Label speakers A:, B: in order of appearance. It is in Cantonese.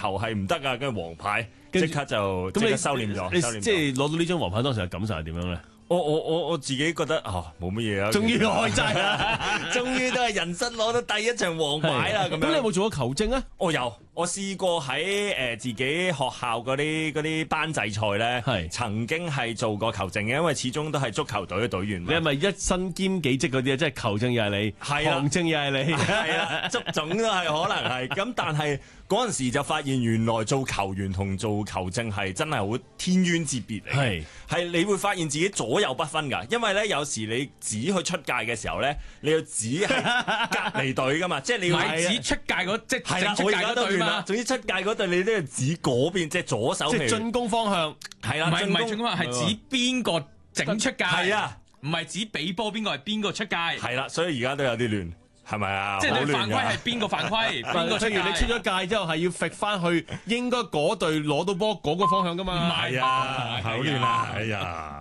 A: 球係唔得㗎，跟住黃牌即刻就即刻收斂咗。
B: 你即係攞到呢張黃牌當時嘅感受係點樣咧？
A: 我自己覺得冇乜嘢啊，
B: 終於開齋啦，
A: 終於都係人生攞到第一場黃牌啦咁樣。
B: 咁你有冇做過球證啊？
A: 我有，我試過喺自己學校嗰啲班際賽咧，曾經係做過球證嘅，因為始終都係足球隊嘅隊員嘛。
B: 你係咪一身兼幾職嗰啲啊？即係球證又係你，行政又係你，
A: 係啦，足總都係可能係。咁但係嗰陣時就發現原來做球員同做球證係真係好天淵之別嚟。係你會發現自己左右不分㗎，因為咧有時你指去出界嘅時候咧，你要指係隔離隊㗎嘛，即係你要
C: 指出界嗰即係正出界嗰隊嘛。
A: 總之出界嗰隊你都要指嗰邊，即係左手。
B: 即係進攻方向
A: 係啦，
C: 唔係進攻方向，係指邊個整出界。
A: 係啊，
C: 唔係指俾波邊個係邊個出界。
A: 係啦，所以而家都有啲亂。係咪啊？
C: 即係你犯規係邊個犯規？邊個出界？
B: 譬如你出咗界之後係要揈翻去應該嗰隊攞到波嗰個方向㗎嘛？
A: 唔係啊，好亂啊！哎呀〜